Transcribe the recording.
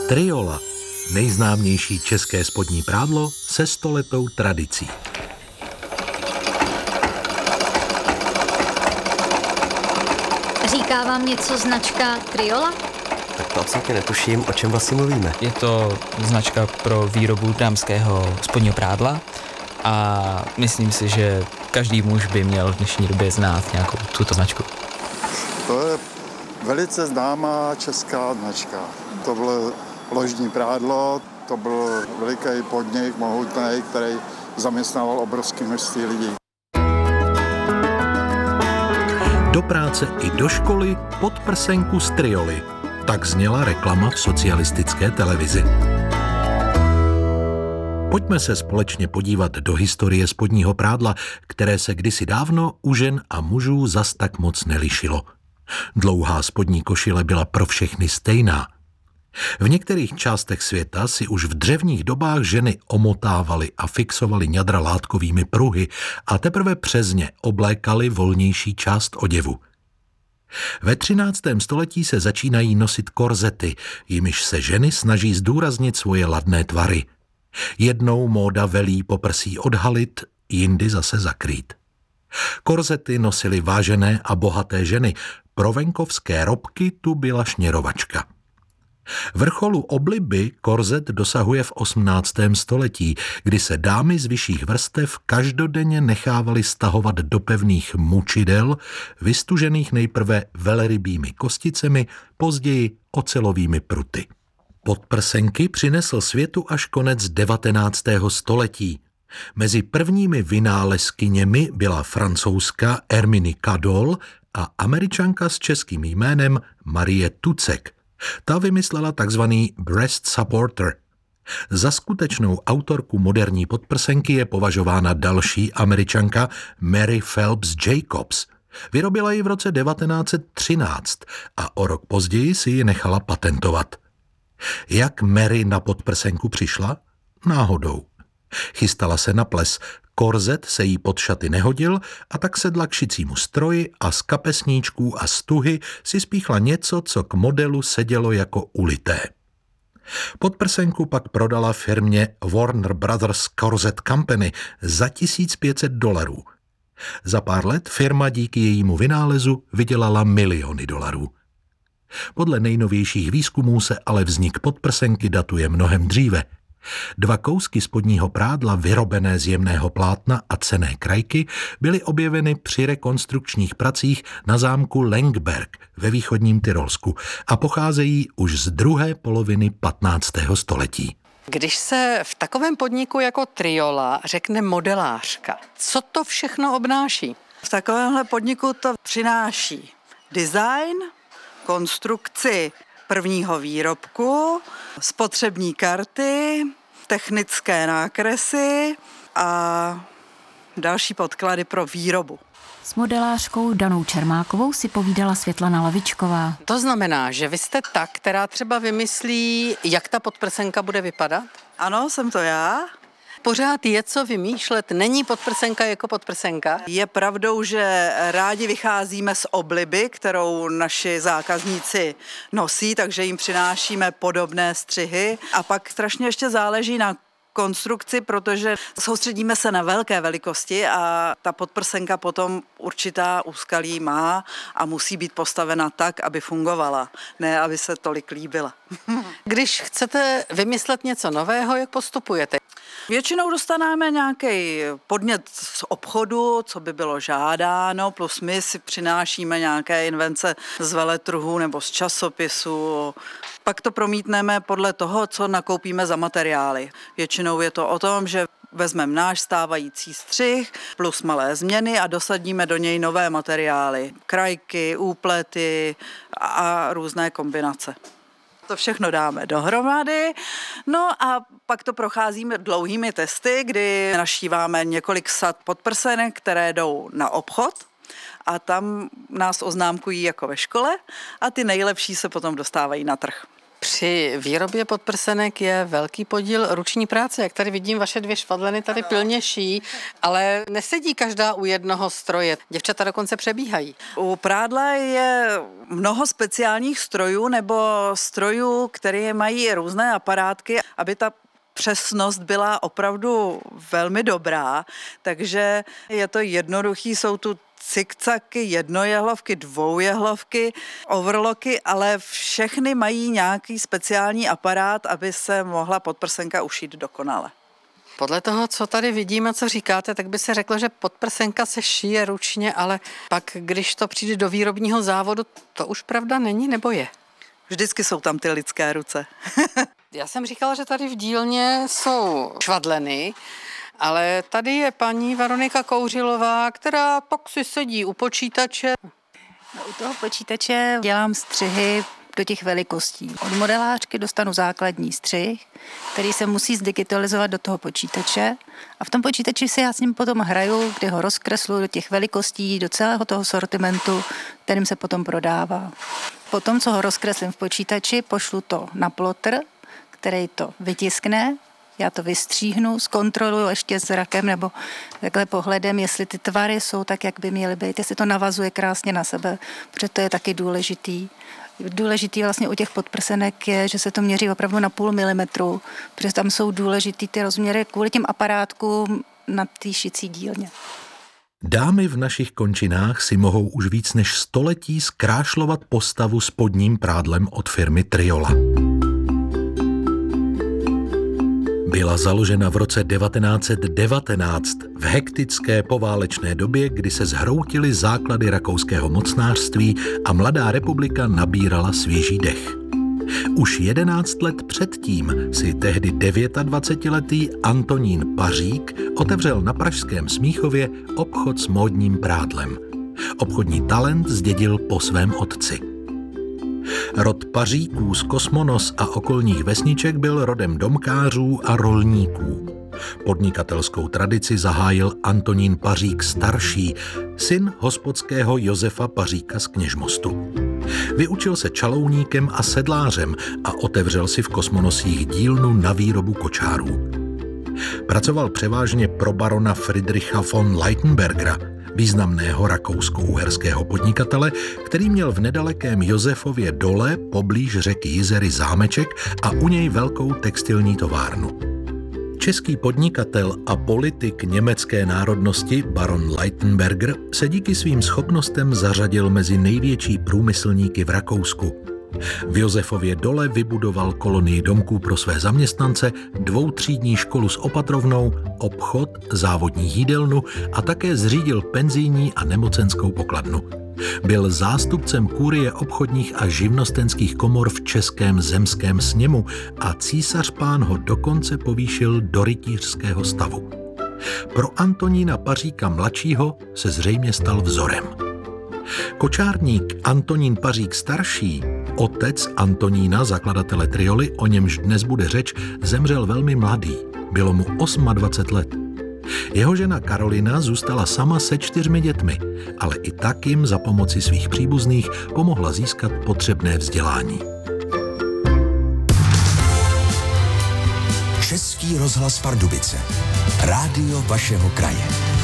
Triola, nejznámější české spodní prádlo se 100letou tradicí. Říká vám něco značka Triola? Tak to absolutně netuším, o čem vlastně mluvíme. Je to značka pro výrobu dámského spodního prádla a myslím si, že každý muž by měl v dnešní době znát nějakou tuto značku. To je velice známá česká značka. To bylo ložní prádlo, to byl veliký podnik, mohutný, který zaměstnával obrovské množství lidí. Do práce i do školy podprsenku z Trioly. Tak zněla reklama v socialistické televizi. Pojďme se společně podívat do historie spodního prádla, které se kdysi dávno u žen a mužů zas tak moc nelišilo. Dlouhá spodní košile byla pro všechny stejná. V některých částech světa si už v dřevních dobách ženy omotávaly a fixovaly ňadra látkovými pruhy a teprve přes ně oblékaly volnější část oděvu. Ve 13. století se začínají nosit korzety, jimiž se ženy snaží zdůraznit svoje ladné tvary. Jednou móda velí poprsí odhalit, jindy zase zakrýt. Korzety nosily vážené a bohaté ženy, pro venkovské robky tu byla šněrovačka. Vrcholu obliby korzet dosahuje v 18. století, kdy se dámy z vyšších vrstev každodenně nechávaly stahovat do pevných mučidel, vystužených nejprve velrybími kosticemi, později ocelovými pruty. Podprsenky přinesl světu až konec 19. století. Mezi prvními vynálezkyněmi byla francouzská Hermine Cadol a Američanka s českým jménem Marie Tucek. Ta vymyslela takzvaný breast supporter. Za skutečnou autorku moderní podprsenky je považována další Američanka Mary Phelps Jacobs. Vyrobila ji v roce 1913 a o rok později si ji nechala patentovat. Jak Mary na podprsenku přišla? Náhodou. Chystala se na ples, korzet se jí pod šaty nehodil a tak sedla k šicímu stroji a z kapesníčků a stuhy si spíchla něco, co k modelu sedělo jako ulité. Podprsenku pak prodala firmě Warner Brothers Corset Company za $1500. Za pár let firma díky jejímu vynálezu vydělala miliony dolarů. Podle nejnovějších výzkumů se ale vznik podprsenky datuje mnohem dříve. 2 kousky spodního prádla vyrobené z jemného plátna a cenné krajky byly objeveny při rekonstrukčních pracích na zámku Lengberg ve východním Tyrolsku a pocházejí už z druhé poloviny 15. století. Když se v takovém podniku jako Triola řekne modelářka, co to všechno obnáší? V takovémhle podniku to přináší design, konstrukci prvního výrobku, spotřební karty, technické nákresy a další podklady pro výrobu. S modelářkou Danou Čermákovou si povídala Světlana Lavičková. To znamená, že vy jste ta, která třeba vymyslí, jak ta podprsenka bude vypadat? Ano, jsem to já. Pořád je co vymýšlet, není podprsenka jako podprsenka? Je pravdou, že rádi vycházíme z obliby, kterou naši zákazníci nosí, takže jim přinášíme podobné střihy. A pak strašně ještě záleží na konstrukci, protože soustředíme se na velké velikosti a ta podprsenka potom určitá úskalí má a musí být postavena tak, aby fungovala, ne aby se tolik líbila. Když chcete vymyslet něco nového, jak postupujete? Většinou dostaneme nějaký podnět z obchodu, co by bylo žádáno, plus my si přinášíme nějaké invence z veletrhu nebo z časopisu. Pak to promítneme podle toho, co nakoupíme za materiály. Většinou je to o tom, že vezmeme náš stávající střih plus malé změny a dosadíme do něj nové materiály. Krajky, úplety a různé kombinace. To všechno dáme dohromady, no a pak to procházíme dlouhými testy, kdy našíváme několik sad podprsenek, které jdou na obchod a tam nás oznámkují jako ve škole a ty nejlepší se potom dostávají na trh. Při výrobě podprsenek je velký podíl ruční práce. Jak tady vidím, vaše 2 švadleny tady pilně šijí, ale nesedí každá u jednoho stroje. Děvčata dokonce přebíhají. U prádla je mnoho speciálních strojů nebo strojů, které mají různé aparátky, aby ta přesnost byla opravdu velmi dobrá, takže je to jednoduchý, jsou tu cikcaky, jednojehlovky, dvoujehlovky, overlocky, ale všechny mají nějaký speciální aparát, aby se mohla podprsenka ušít dokonale. Podle toho, co tady vidím a co říkáte, tak by se řeklo, že podprsenka se šije ručně, ale pak, když to přijde do výrobního závodu, to už pravda není, nebo je? Vždycky jsou tam ty lidské ruce. Já jsem říkala, že tady v dílně jsou švadleny, ale tady je paní Veronika Kouřilová, která pak si sedí u počítače. U toho počítače dělám střihy do těch velikostí. Od modelářky dostanu základní střih, který se musí zdigitalizovat do toho počítače a v tom počítači si já s ním potom hraju, kdy ho rozkreslu do těch velikostí, do celého toho sortimentu, kterým se potom prodává. Potom, co ho rozkreslím v počítači, pošlu to na plotter, který to vytiskne, já to vystříhnu, zkontroluji ještě zrakem nebo takhle pohledem, jestli ty tvary jsou tak, jak by měly být, jestli to navazuje krásně na sebe, protože to je taky důležitý. Důležitý vlastně u těch podprsenek je, že se to měří opravdu na 0,5 milimetru, protože tam jsou důležitý ty rozměry kvůli těm aparátkům na té šicí dílně. Dámy v našich končinách si mohou už víc než století zkrášlovat postavu spodním prádlem od firmy Triola. Byla založena v roce 1919 v hektické poválečné době, kdy se zhroutily základy rakouského mocnářství a mladá republika nabírala svěží dech. Už 11 let předtím si tehdy 29letý Antonín Pařík otevřel na pražském Smíchově obchod s módním prádlem. Obchodní talent zdědil po svém otci. Rod Paříků z Kosmonos a okolních vesniček byl rodem domkářů a rolníků. Podnikatelskou tradici zahájil Antonín Pařík starší, syn hospodského Josefa Paříka z Kněžmostu. Vyučil se čalouníkem a sedlářem a otevřel si v Kosmonosích dílnu na výrobu kočárů. Pracoval převážně pro barona Friedricha von Leitenbergera, významného rakousko-uherského podnikatele, který měl v nedalekém Josefově Dole poblíž řeky Jizery zámeček a u něj velkou textilní továrnu. Český podnikatel a politik německé národnosti baron Leitenberger se díky svým schopnostem zařadil mezi největší průmyslníky v Rakousku. V Josefově Dole vybudoval kolonii domků pro své zaměstnance, 2třídní školu s opatrovnou, obchod, závodní jídelnu a také zřídil penzijní a nemocenskou pokladnu. Byl zástupcem kurie obchodních a živnostenských komor v Českém zemském sněmu a císař pán ho dokonce povýšil do rytířského stavu. Pro Antonína Paříka mladšího se zřejmě stal vzorem. Kočárník Antonín Pařík starší, otec Antonína, zakladatele Trioly, o němž dnes bude řeč, zemřel velmi mladý. Bylo mu 28 let. Jeho žena Karolina zůstala sama se 4 dětmi, ale i tak jim za pomoci svých příbuzných pomohla získat potřebné vzdělání. Český rozhlas Pardubice. Rádio vašeho kraje.